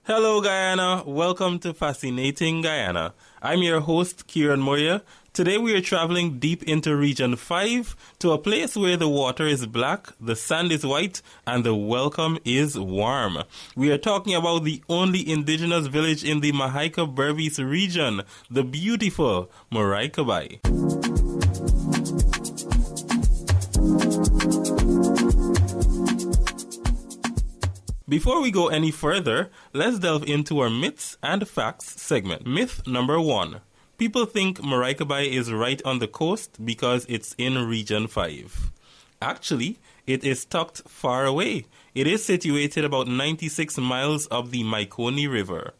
Hello, Guyana. Welcome to Fascinating Guyana. I'm your host, Kieran Moya. Today we are traveling deep into Region 5 to a place where the water is black, the sand is white, and the welcome is warm. We are talking about the only indigenous village in the Mahaica-Berbice region, the beautiful Moraicabai. Before we go any further, let's delve into our myths and facts segment. Myth number 1. People think Moraicabai is right on the coast because it's in Region 5. Actually, it is tucked far away. It is situated about 96 miles up the Maikoni River.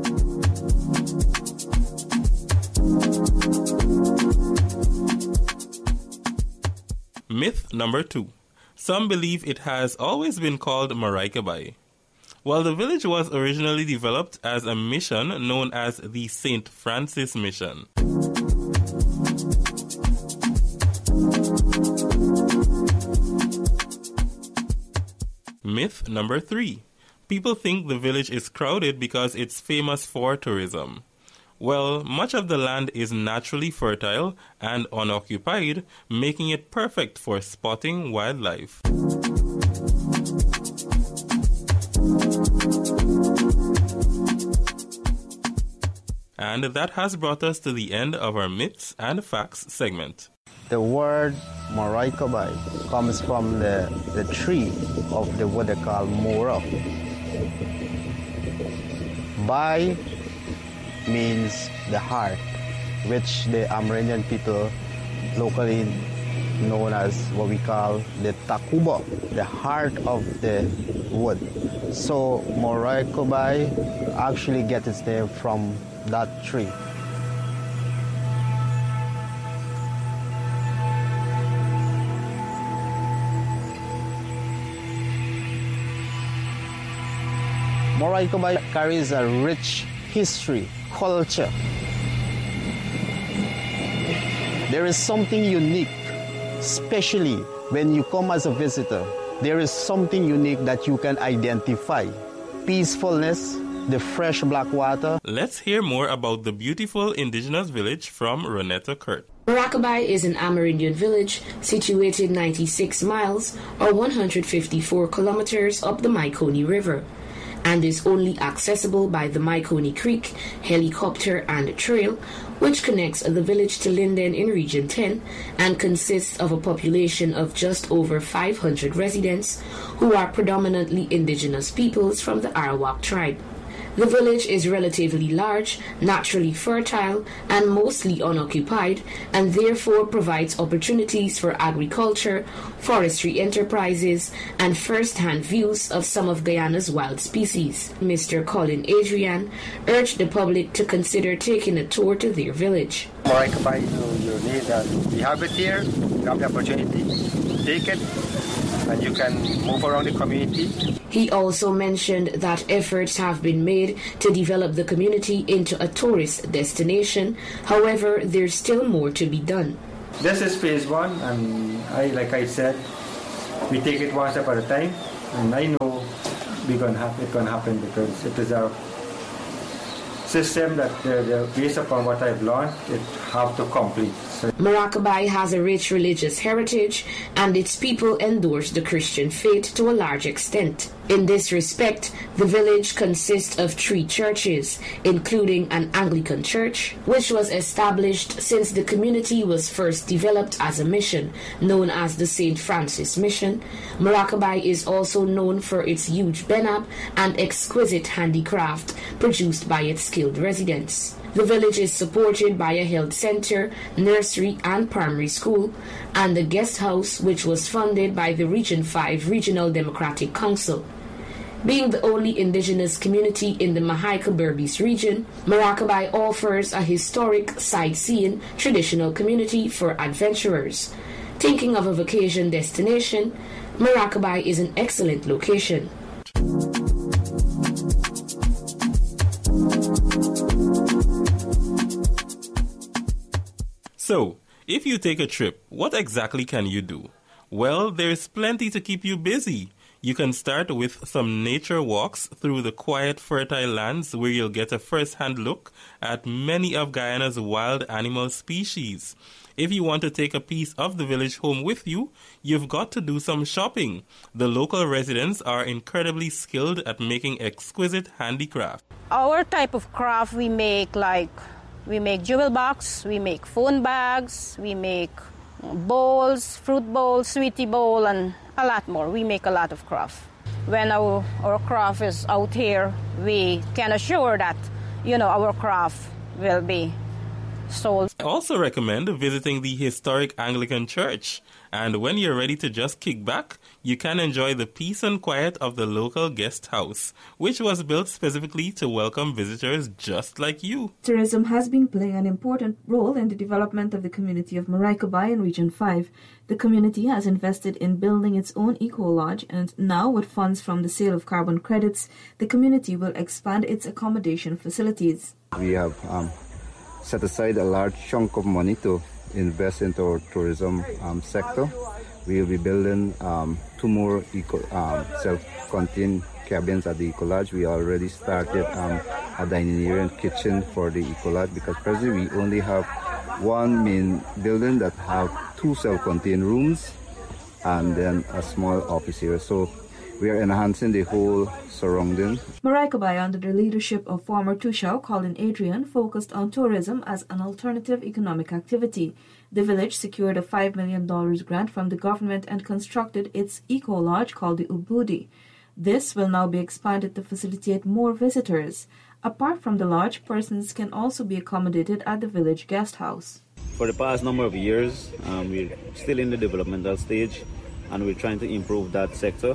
Myth number 2. Some believe it has always been called Moraicabai. While the village was originally developed as a mission known as the St. Francis Mission. Myth number 3. People think the village is crowded because it's famous for tourism. Well, much of the land is naturally fertile and unoccupied, making it perfect for spotting wildlife. And that has brought us to the end of our Myths and Facts segment. The word Moraicabai comes from the tree of the what they call Mora. Bai means the heart, which the Amerindian people locally known as what we call the Takuba, the heart of the wood. So Moraicabai actually gets its name from that tree. Moraicabai carries a rich history, culture. There is something unique, especially when you come as a visitor. There is something unique that you can identify. Peacefulness, the fresh black water. Let's hear more about the beautiful indigenous village from Ronetta Kurt. Moraicabai is an Amerindian village situated 96 miles or 154 kilometers up the Maikoni River and is only accessible by the Maikoni Creek, helicopter and trail, which connects the village to Linden in Region 10 and consists of a population of just over 500 residents who are predominantly indigenous peoples from the Arawak tribe. The village is relatively large, naturally fertile, and mostly unoccupied, and therefore provides opportunities for agriculture, forestry enterprises, and first-hand views of some of Guyana's wild species. Mr. Colin Adrian urged the public to consider taking a tour to their village. Moraicabai, you need we have it here, you have the opportunity, take it, and you can move around the community. He also mentioned that efforts have been made to develop the community into a tourist destination. However, there's still more to be done. This is phase 1, and like I said, we take it one step at a time, and I know it's going to happen because it is a system that based upon what I've learned, it have to complete. Moraicabai has a rich religious heritage, and its people endorse the Christian faith to a large extent. In this respect, the village consists of 3 churches, including an Anglican church, which was established since the community was first developed as a mission, known as the St. Francis Mission. Moraicabai is also known for its huge benab and exquisite handicraft produced by its skilled residents. The village is supported by a health center, nursery and primary school, and a guest house which was funded by the Region 5 Regional Democratic Council. Being the only indigenous community in the Mahaica-Berbice region, Moraicabai offers a historic, sightseeing, traditional community for adventurers. Thinking of a vacation destination, Moraicabai is an excellent location. So, if you take a trip, what exactly can you do? Well, there's plenty to keep you busy. You can start with some nature walks through the quiet, fertile lands where you'll get a first-hand look at many of Guyana's wild animal species. If you want to take a piece of the village home with you, you've got to do some shopping. The local residents are incredibly skilled at making exquisite handicraft. Our type of craft we make jewel box, we make phone bags, we make bowls, fruit bowls, sweetie bowl, and a lot more. We make a lot of craft. When our craft is out here, we can assure that, our craft will be sold. I also recommend visiting the historic Anglican Church. And when you're ready to just kick back, you can enjoy the peace and quiet of the local guest house, which was built specifically to welcome visitors just like you. Tourism has been playing an important role in the development of the community of Maracaibo in Region 5. The community has invested in building its own eco-lodge, and now with funds from the sale of carbon credits, the community will expand its accommodation facilities. We have set aside a large chunk of money to invest into our tourism sector. We will be building 2 more self-contained cabins at the Eco Lodge. We already started a dining area and kitchen for the Eco Lodge because presently we only have one main building that have 2 self-contained rooms and then a small office area. So we are enhancing the whole surrounding. Maracaibo, under the leadership of former Tushao Colin Adrian, focused on tourism as an alternative economic activity. The village secured a $5 million grant from the government and constructed its eco-lodge called the Ubudi. This will now be expanded to facilitate more visitors. Apart from the lodge, persons can also be accommodated at the village guest house. For the past number of years, we're still in the developmental stage and we're trying to improve that sector.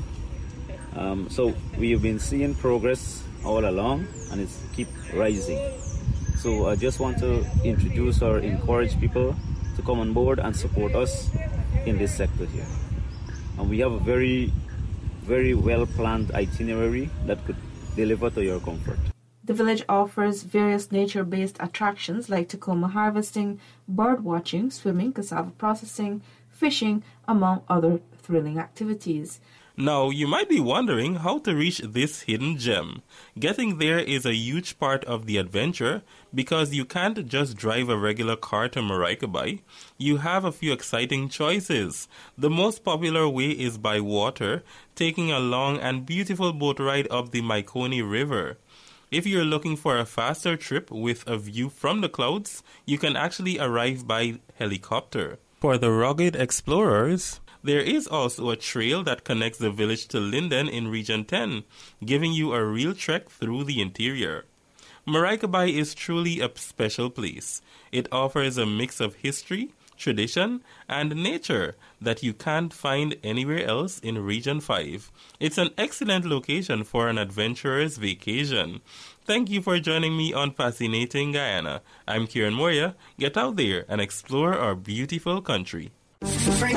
So we've been seeing progress all along and it's keep rising. So I just want to introduce or encourage people to come on board and support us in this sector here. And we have a very, very well-planned itinerary that could deliver to your comfort. The village offers various nature-based attractions like Tacoma harvesting, bird watching, swimming, cassava processing, fishing, among other thrilling activities. Now, you might be wondering how to reach this hidden gem. Getting there is a huge part of the adventure because you can't just drive a regular car to Maracaibo. You have a few exciting choices. The most popular way is by water, taking a long and beautiful boat ride up the Maikoni River. If you're looking for a faster trip with a view from the clouds, you can actually arrive by helicopter. For the rugged explorers, there is also a trail that connects the village to Linden in Region 10, giving you a real trek through the interior. Maracaibo is truly a special place. It offers a mix of history, tradition, and nature that you can't find anywhere else in Region 5. It's an excellent location for an adventurer's vacation. Thank you for joining me on Fascinating Guyana. I'm Kieran Moya. Get out there and explore our beautiful country.